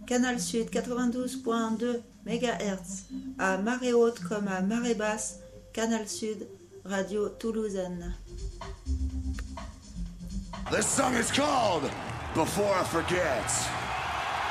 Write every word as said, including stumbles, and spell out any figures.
Canal Sud quatre-vingt-douze virgule deux mégahertz, à marée haute comme à marée basse, Canal Sud, radio toulousaine. This song is called Before I Forget.